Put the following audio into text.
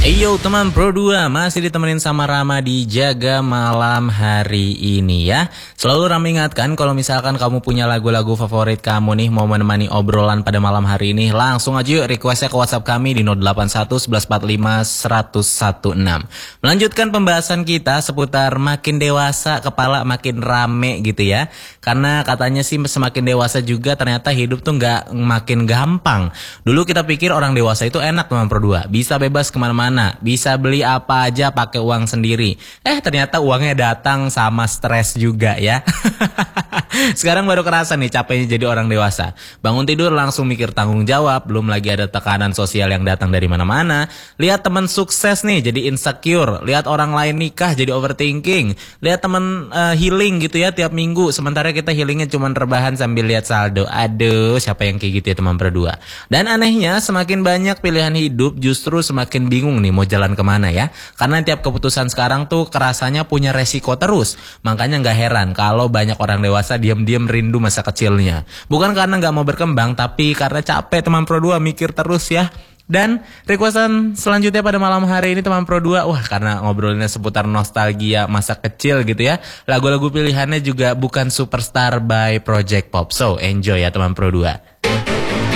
Yo teman Pro 2, masih ditemenin sama Rama di Jaga Malam hari ini ya. Selalu Rama ingatkan kalau misalkan kamu punya lagu-lagu favorit kamu nih mau menemani obrolan pada malam hari ini, langsung aja yuk requestnya ke WhatsApp kami di 081 1145 1016. Melanjutkan pembahasan kita seputar makin dewasa kepala makin rame gitu ya. Karena katanya sih semakin dewasa juga ternyata hidup tuh nggak makin gampang. Dulu kita pikir orang dewasa itu enak teman Pro 2, bisa bebas kemana-mana, bisa beli apa aja pakai uang sendiri. Ternyata uangnya datang sama stres juga ya. Sekarang baru kerasa nih capeknya jadi orang dewasa. Bangun tidur langsung mikir tanggung jawab, belum lagi ada tekanan sosial yang datang dari mana-mana. Lihat teman sukses nih jadi insecure, lihat orang lain nikah jadi overthinking, lihat teman healing gitu ya tiap minggu, sementara kita healingnya cuma rebahan sambil lihat saldo. Aduh, siapa yang kayak gitu ya teman berdua. Dan anehnya semakin banyak pilihan hidup justru semakin bingung nih mau jalan kemana ya. Karena tiap keputusan sekarang tuh kerasanya punya resiko terus. Makanya gak heran kalau banyak orang dewasa diam-diam rindu masa kecilnya. Bukan karena gak mau berkembang, tapi karena capek teman Pro 2 mikir terus ya. Dan requestan selanjutnya pada malam hari ini teman Pro 2, wah karena ngobrolinnya seputar nostalgia masa kecil gitu ya. Lagu-lagu pilihannya juga bukan Superstar by Project Pop. So enjoy ya teman Pro 2.